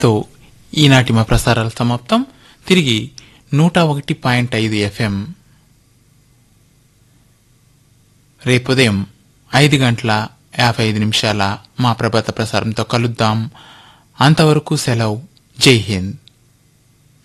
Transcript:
తో ఈనాటి మా ప్రసారాలు సమాప్తం. తిరిగి 101.5 FM రేపుదయం 5:55 మా ప్రభాత ప్రసారంతో కలుద్దాం. అంతవరకు సెలవు. జై హింద్.